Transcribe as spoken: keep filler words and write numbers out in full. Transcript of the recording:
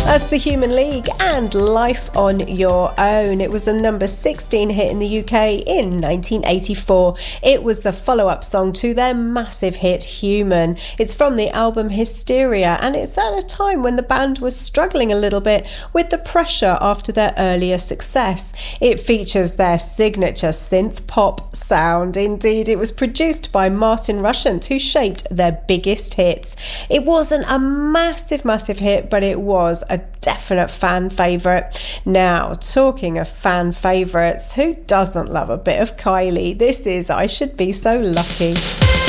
That's The Human League and Life on Your Own. It was a number sixteen hit in the U K in nineteen eighty-four. It was the follow-up song to their massive hit Human. It's from the album Hysteria, and it's at a time when the band was struggling a little bit with the pressure after their earlier success. It features their signature synth pop sound. Indeed, it was produced by Martin Rushent, who shaped their biggest hits. It wasn't a massive, massive hit, but it was a definite fan favourite. Now, talking of fan favourites, who doesn't love a bit of Kylie? This is I Should Be So Lucky.